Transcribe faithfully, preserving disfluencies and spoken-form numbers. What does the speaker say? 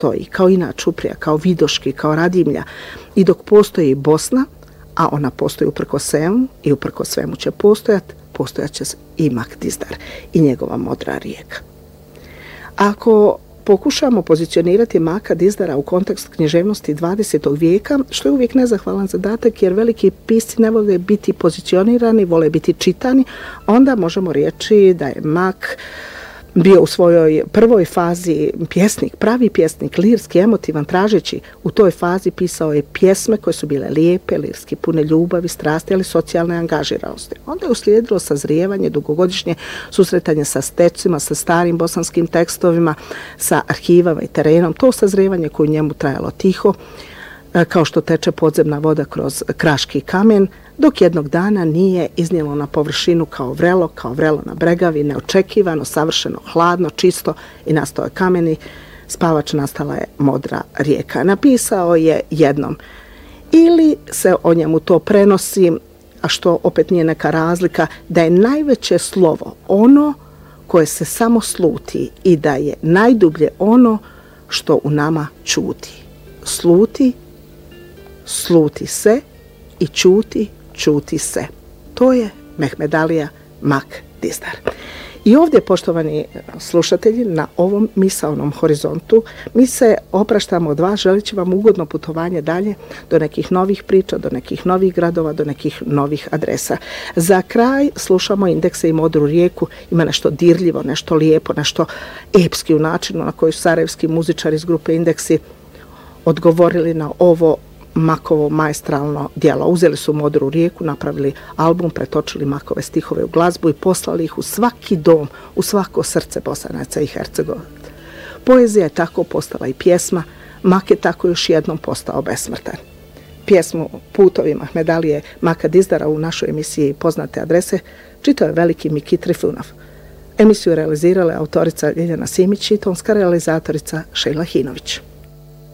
stoji, kao Ina Čuprija, kao Vidoški, kao Radimlja. I dok postoji Bosna, a ona postoji uprko svemu i uprko svemu će postojati, postojat će i Mak Dizdar i njegova modra rijeka. Ako pokušamo pozicionirati Maka Dizdara u kontekst književnosti dvadesetog vijeka, što je uvijek nezahvalan zadatak jer veliki pisci ne vole biti pozicionirani, vole biti čitani, onda možemo reći da je Mak bio u svojoj prvoj fazi pjesnik, pravi pjesnik, lirski, emotivan, tražeći. U toj fazi pisao je pjesme koje su bile lijepe, lirski, pune ljubavi, strasti, ali socijalne angažiranosti. Onda je uslijedilo sazrijevanje, dugogodišnje susretanje sa stecima, sa starim bosanskim tekstovima, sa arhivama i terenom. To sazrijevanje koje u njemu trajalo tiho, kao što teče podzemna voda kroz kraški kamen, dok jednog dana nije iznijelo na površinu kao vrelo, kao vrelo na bregavi, neočekivano, savršeno, hladno, čisto i nastao je kameni spavač, nastala je modra rijeka. Napisao je jednom. Ili se o njemu to prenosi, a što opet nije neka razlika, da je najveće slovo ono koje se samo sluti i da je najdublje ono što u nama čuti. Sluti, sluti se i čuti, čuti se. To je Mehmedalija Mak Dizdar. I ovdje, poštovani slušatelji, na ovom misaonom horizontu mi se opraštamo od vas, želeći vam ugodno putovanje dalje do nekih novih priča, do nekih novih gradova, do nekih novih adresa. Za kraj slušamo Indekse i modru rijeku, ima nešto dirljivo, nešto lijepo, nešto epski u načinu na koji su sarajevski muzičari iz grupe Indeksi odgovorili na ovo Makovo maestralno djelo. Uzeli su modru rijeku, napravili album, pretočili Makove stihove u glazbu i poslali ih u svaki dom, u svako srce Bosanaca i Hercegovaca. Poezija je tako postala i pjesma, Mak je tako još jednom postao besmrtan. Pjesmu Putovi Mehmedalije Maka Dizdara u našoj emisiji Poznate adrese čitao je veliki Miki Trifunov. Emisiju realizirala je autorica Ljiljana Simić i tonska realizatorica Šejla Hinović.